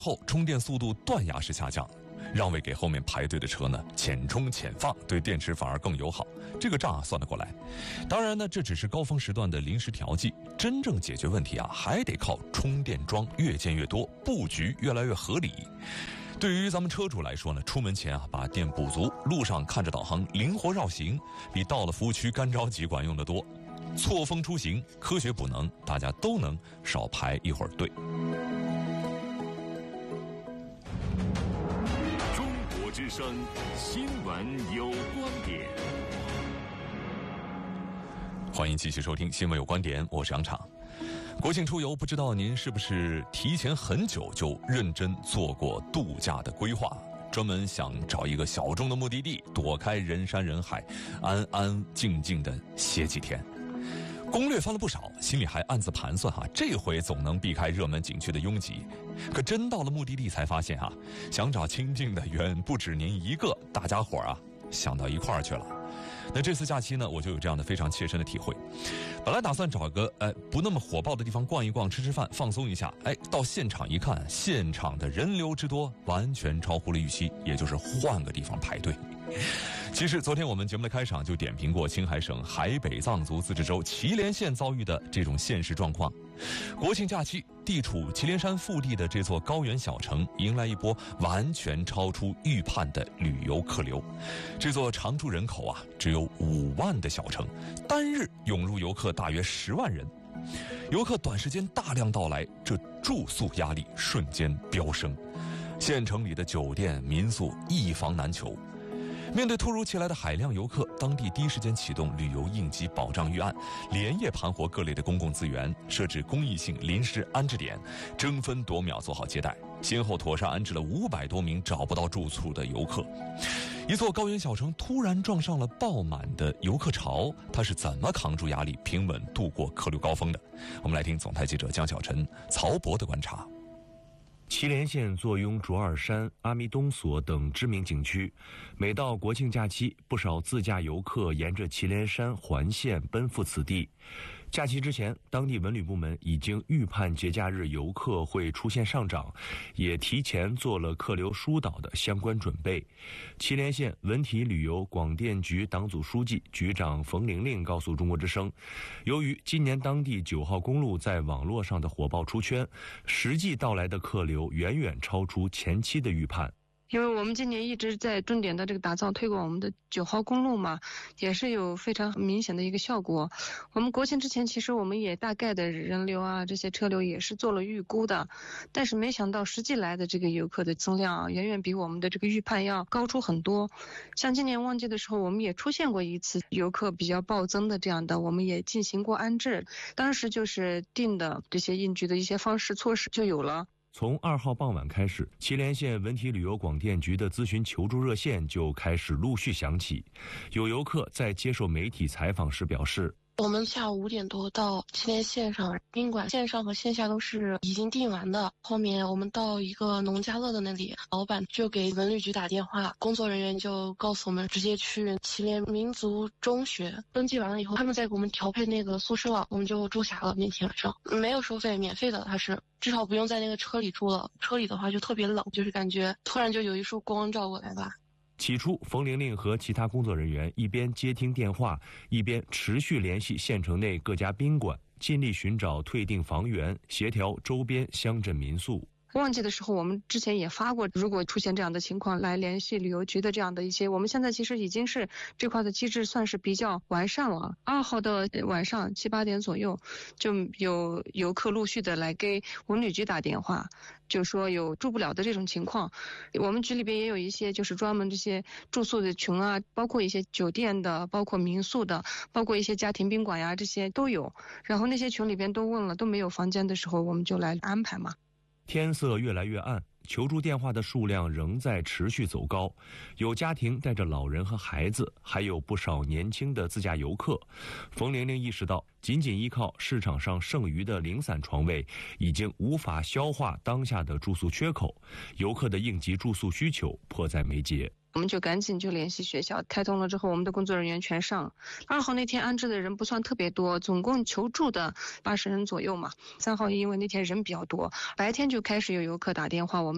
后充电速度断崖式下降，让位给后面排队的车呢，浅充浅放，对电池反而更友好。这个账算得过来。当然呢，这只是高峰时段的临时调剂，真正解决问题还得靠充电桩越建越多，布局越来越合理。对于咱们车主来说呢，出门前把电补足，路上看着导航灵活绕行，比到了服务区干着急管用得多。错峰出行，科学补能，大家都能少排一会儿队。 中国之声新闻有观点， 欢迎继续收听新闻有观点，我是杨昶。国庆出游，不知道您是不是提前很久就认真做过度假的规划，专门想找一个小众的目的地，躲开人山人海，安安静静的歇几天。攻略翻了不少，心里还暗自盘算这回总能避开热门景区的拥挤。可真到了目的地才发现想找清静的远不止您一个，大家伙想到一块儿去了。那这次假期呢，我就有这样的非常切身的体会。本来打算找个不那么火爆的地方逛一逛，吃吃饭，放松一下。到现场一看，现场的人流之多，完全超乎了预期，也就是换个地方排队。其实昨天我们节目的开场就点评过青海省海北藏族自治州祁连县遭遇的这种现实状况。国庆假期，地处祁连山腹地的这座高原小城迎来一波完全超出预判的旅游客流。这座常住人口只有5万的小城，单日涌入游客大约10万人。游客短时间大量到来，这住宿压力瞬间飙升，县城里的酒店民宿一房难求。面对突如其来的海量游客，当地第一时间启动旅游应急保障预案，连夜盘活各类的公共资源，设置公益性临时安置点，争分夺秒做好接待，先后妥善安置了500多名找不到住处的游客。一座高原小城突然撞上了爆满的游客潮，它是怎么扛住压力，平稳度过客流高峰的？我们来听总台记者江小晨、曹博的观察。 祁连县坐拥卓尔山、阿弥东所等知名景区，每到国庆假期，不少自驾游客沿着祁连山环线奔赴此地。假期之前，当地文旅部门已经预判节假日游客会出现上涨，也提前做了客流疏导的相关准备。祁连县文体旅游广电局党组书记、局长冯玲玲告诉中国之声，由于今年当地9号公路在网络上的火爆出圈，实际到来的客流远远超出前期的预判。 因为我们今年一直在重点的这个打造推广我们的9号公路嘛，也是有非常明显的一个效果。我们国庆之前其实我们也大概的人流这些车流也是做了预估的，但是没想到实际来的这个游客的增量远远比我们的这个预判要高出很多。像今年旺季的时候，我们也出现过一次游客比较暴增的这样的，我们也进行过安置，当时就是定的这些应急的一些方式措施就有了。 从2号傍晚开始，祁连县文体旅游广电局的咨询求助热线就开始陆续响起。有游客在接受媒体采访时表示， 我们下午5点多到祁连县上宾馆，线上和线下都是已经订完的。后面我们到一个农家乐的那里，老板就给文旅局打电话，工作人员就告诉我们直接去祁连民族中学登记完了以后，他们再给我们调配那个宿舍，我们就住下了。那天晚上没有收费，免费的，它是至少不用在那个车里住了。车里的话就特别冷，就是感觉突然就有一束光照过来吧。 起初，冯玲玲和其他工作人员一边接听电话，一边持续联系县城内各家宾馆，尽力寻找退订房源，协调周边乡镇民宿。 旺季的时候，我们之前也发过，如果出现这样的情况，来联系旅游局的这样的一些，我们现在其实已经是这块的机制算是比较完善了。2号的晚上7、8点左右，就有游客陆续的来给文旅局打电话，就说有住不了的这种情况。我们局里边也有一些就是专门这些住宿的群包括一些酒店的，包括民宿的，包括一些家庭宾馆这些都有。然后那些群里边都问了，都没有房间的时候，我们就来安排嘛。 天色越来越暗，求助电话的数量仍在持续走高，有家庭带着老人和孩子，还有不少年轻的自驾游客。冯玲玲意识到，仅仅依靠市场上剩余的零散床位，已经无法消化当下的住宿缺口，游客的应急住宿需求迫在眉睫。 我们就赶紧就联系学校，开通了之后，我们的工作人员全上。2号那天安置的人不算特别多，总共求助的80人左右嘛。3号因为那天人比较多，白天就开始有游客打电话，我们